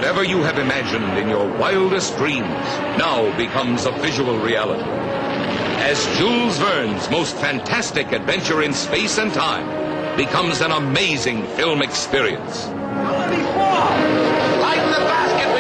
Whatever you have imagined in your wildest dreams now becomes a visual reality. As Jules Verne's most fantastic adventure in space and time becomes an amazing film experience. Lighten the basket!